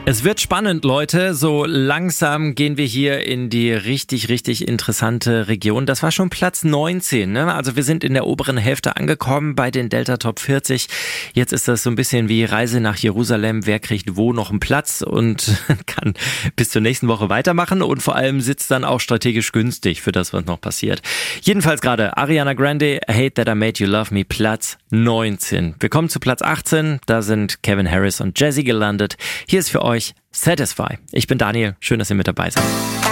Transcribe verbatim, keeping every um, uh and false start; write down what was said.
Es wird spannend, Leute. So langsam gehen wir hier in die richtig, richtig interessante Region. Das war schon Platz neunzehn, ne? Also wir sind in der oberen Hälfte angekommen bei den Delta Top vierzig. Jetzt ist das so ein bisschen wie Reise nach Jerusalem. Wer kriegt wo noch einen Platz und kann bis zur nächsten Woche weitermachen und vor allem sitzt dann auch strategisch günstig für das, was noch passiert. Jedenfalls gerade Ariana Grande, Hate That I Made You Love Me, Platz neunzehn. Wir kommen zu Platz achtzehn. Da sind Kevin Harris und Jazzy gelandet. Hier ist für euch Satisfy. Ich bin Daniel. Schön, dass ihr mit dabei seid.